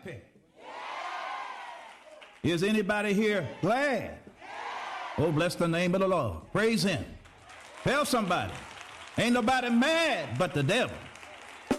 happy? Is anybody here glad? Oh, bless the name of the Lord. Praise him. Tell somebody. Ain't nobody mad but the devil.